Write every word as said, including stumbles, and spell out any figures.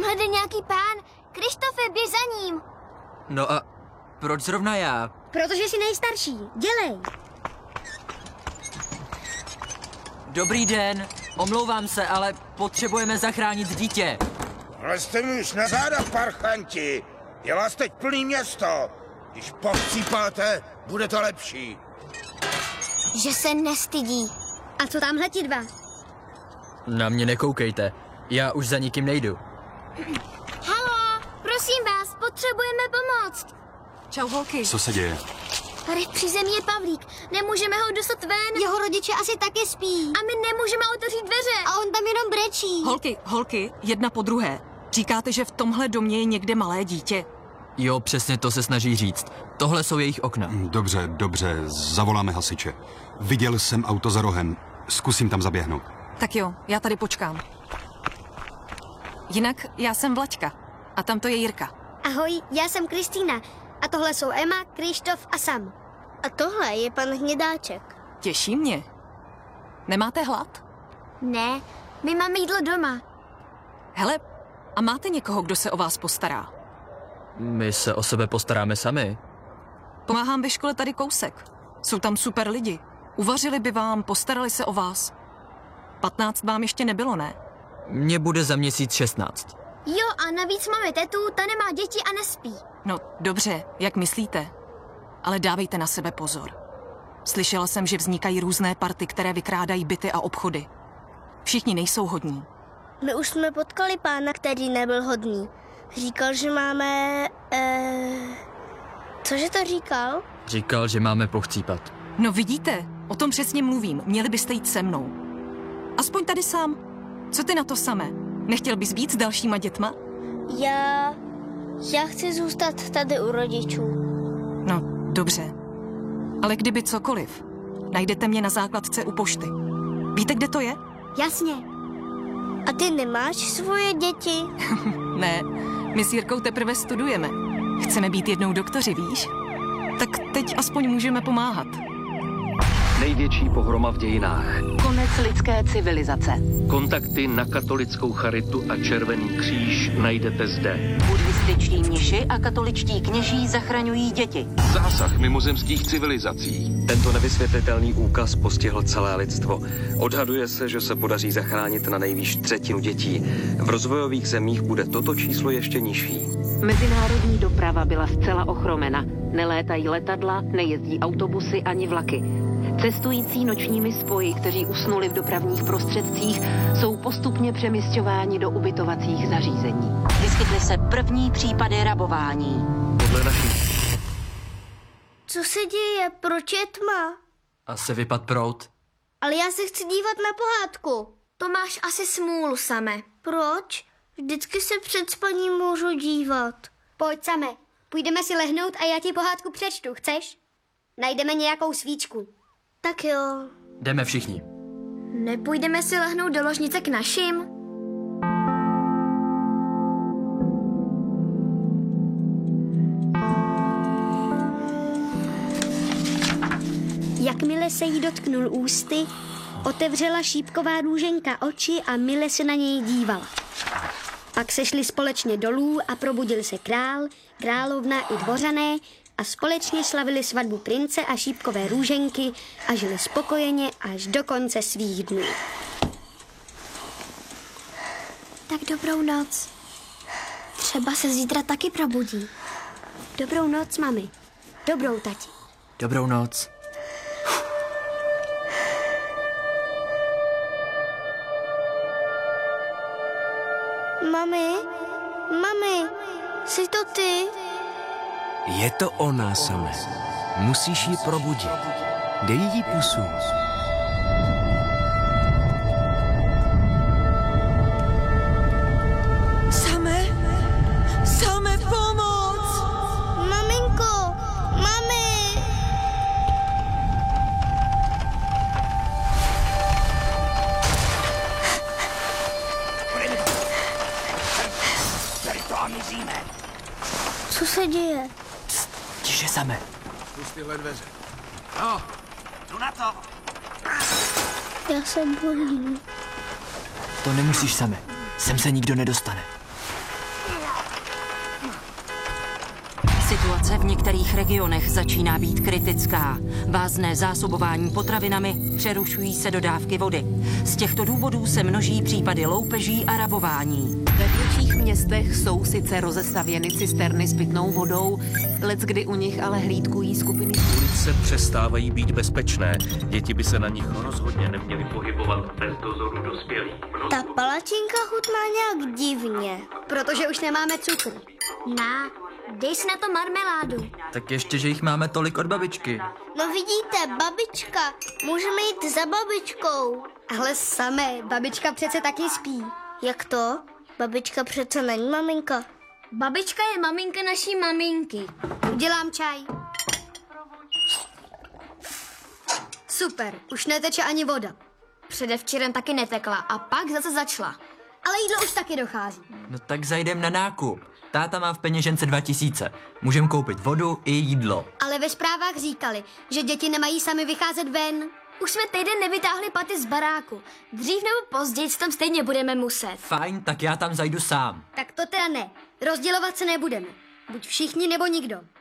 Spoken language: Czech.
Tamhle jde nějaký pán. Krištofe, běž za ním. No a proč zrovna já? Protože jsi nejstarší. Dělej. Dobrý den, omlouvám se, ale potřebujeme zachránit dítě. Lezte mi už na záda, parchanti. Je vás teď plný město. Když povcípáte, bude to lepší. Že se nestydí. A co tamhle ti dva? Na mě nekoukejte, já už za nikým nejdu. Haló, prosím vás, potřebujeme pomoct. Čau, holky. Co se děje? Tady v přízemí je Pavlík, nemůžeme ho dostat ven. Jeho rodiče asi taky spí. A my nemůžeme otevřít dveře. A on tam jenom brečí. Holky, holky, jedna po druhé. Říkáte, že v tomhle domě je někde malé dítě? Jo, přesně to se snaží říct. Tohle jsou jejich okna. Dobře, dobře, zavoláme hasiče. Viděl jsem auto za rohem, zkusím tam zaběhnout. Tak jo, já tady počkám. Jinak já jsem Vlaďka a tam to je Jirka. Ahoj, já jsem Kristýna. A tohle jsou Emma, Krištof a Sam. A tohle je pan Hnědáček. Těší mě. Nemáte hlad? Ne, my máme jídlo doma. Hele, a máte někoho, kdo se o vás postará? My se o sebe postaráme sami. Pomáhám ve škole tady kousek. Jsou tam super lidi. Uvařili by vám, postarali se o vás. Patnáct vám ještě nebylo, ne? Mně bude za měsíc šestnáct. Jo, a navíc máme tetu, ta nemá děti a nespí. No, dobře, jak myslíte. Ale dávejte na sebe pozor. Slyšela jsem, že vznikají různé party, které vykrádají byty a obchody. Všichni nejsou hodní. My už jsme potkali pána, který nebyl hodný. Říkal, že máme... Eh... Cože to říkal? Říkal, že máme pochcípat. No vidíte, o tom přesně mluvím. Měli byste jít se mnou. Aspoň tady sám. Co ty na to samé? Nechtěl bys být s dalšíma dětma? Já... Já chci zůstat tady u rodičů. No, dobře. Ale kdyby cokoliv, najdete mě na základce u pošty. Víte, kde to je? Jasně. A ty nemáš svoje děti? Ne, my s Jirkou teprve studujeme. Chceme být jednou doktoři, víš? Tak teď aspoň můžeme pomáhat. Největší pohroma v dějinách. Konec lidské civilizace. Kontakty na katolickou charitu a Červený kříž najdete zde. Buddhističtí mniši a katoličtí kněží zachraňují děti. Zásah mimozemských civilizací. Tento nevysvětlitelný úkaz postihl celé lidstvo. Odhaduje se, že se podaří zachránit na nejvýš třetinu dětí. V rozvojových zemích bude toto číslo ještě nižší. Mezinárodní doprava byla zcela ochromena. Nelétají letadla, nejezdí autobusy ani vlaky. Cestující nočními spoji, kteří usnuli v dopravních prostředcích, jsou postupně přemisťováni do ubytovacích zařízení. Vyskytly se první případy rabování. Podle našich... Co se děje? Proč je tma? Asi vypad prout. Ale já se chci dívat na pohádku. To máš asi smůlu, Same. Proč? Vždycky se před spaním můžu dívat. Pojď, Same. Půjdeme si lehnout a já ti pohádku přečtu. Chceš? Najdeme nějakou svíčku. Tak jo. Jdeme všichni. Nepůjdeme si lehnout do ložnice k našim? Jakmile se jí dotknul ústy, otevřela šípková růženka oči a mile se na něj dívala. Pak se šli společně dolů a probudil se král, královna i dvořané a společně slavili svatbu prince a šípkové růženky a žili spokojeně až do konce svých dnů. Tak dobrou noc. Třeba se zítra taky probudí. Dobrou noc, mami. Dobrou, tati. Dobrou noc. Mami, mami, jsi to ty? Je to ona, Same. Musíš ji probudit. Dej jí pusu. Same! Same, pomoc! Maminko, mami! Tady to a mizíme. Co se děje? Tiše, Same. Pust tyhle dveře. No, jdu na to. Já se bojím. To nemusíš, Same. Sem se nikdo nedostane. Situace v některých regionech začíná být kritická. Vázné zásobování potravinami, přerušují se dodávky vody. Z těchto důvodů se množí případy loupeží a rabování. Ve větších městech jsou sice rozestavěny cisterny s pitnou vodou, leckdy u nich ale hlídkují skupiny. Ulice přestávají být bezpečné. Děti by se na nich rozhodně neměly pohybovat bez dozoru dospělých. Ta palačinka chutná nějak divně, protože už nemáme cukr. Na, dej si na to marmeládu. Tak ještě, že jich máme tolik od babičky. No vidíte, babička, můžeme jít za babičkou. Ale samé, babička přece taky spí. Jak to? Babička přece není maminka. Babička je maminka naší maminky. Udělám čaj. Super, už neteče ani voda. Předevčírem taky netekla a pak zase začala. Ale jídlo už taky dochází. No tak zajdem na nákup. Táta má v peněžence dva tisíce. Můžeme koupit vodu i jídlo. Ale ve zprávách říkali, že děti nemají sami vycházet ven. Už jsme týden nevytáhli paty z baráku. Dřív nebo později tam stejně budeme muset. Fajn, tak já tam zajdu sám. Tak to teda ne. Rozdělovat se nebudeme. Buď všichni nebo nikdo.